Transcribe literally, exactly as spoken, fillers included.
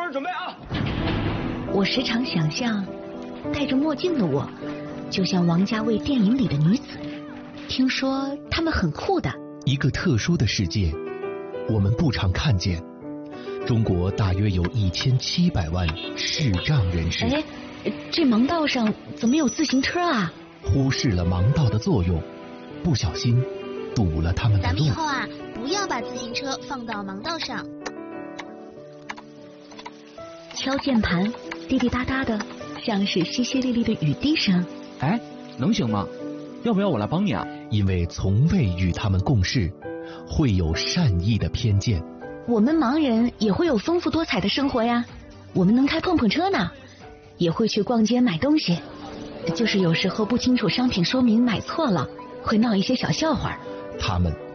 人准备啊！ 我时常想象，戴着墨镜的我，就像王家卫电影里的女子。听说她们很酷的。 一个特殊的世界，我们不常看见。中国大约有一千七百万视障人士。 哎，这盲道上怎么有自行车啊？ 忽视了盲道的作用，不小心堵了他们的路。 咱们以后啊，不要把自行车放到盲道上。 敲键盘，滴滴答答的，像是淅淅沥沥的雨滴声。 哎，能行吗？要不要我来帮你啊？ 因为从未与他们共事，会有善意的偏见。 我们盲人也会有丰富多彩的生活呀，我们能开碰碰车呢，也会去逛街买东西，就是有时候不清楚商品说明买错了，会闹一些小笑话。 他们